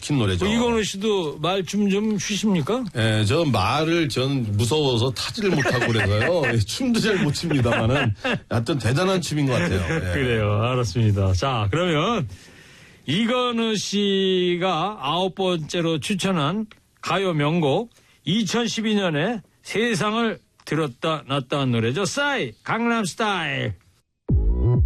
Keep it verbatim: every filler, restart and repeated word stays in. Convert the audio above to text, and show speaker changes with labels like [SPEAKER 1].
[SPEAKER 1] 박힌 노래죠.
[SPEAKER 2] 뭐 이건우 씨도 말춤 좀 쉬십니까?
[SPEAKER 1] 예, 저 말을 전 무서워서 타지를 못하고 그래서요. 예, 춤도 잘 못 춥니다만은 하여튼 대단한 춤인 것 같아요. 예.
[SPEAKER 2] 그래요. 알았습니다. 자, 그러면 이건우 씨가 아홉 번째로 추천한 가요 명곡 이천십이 년에 세상을 들었다 놨다 한 노래죠. 싸이 강남 스타일.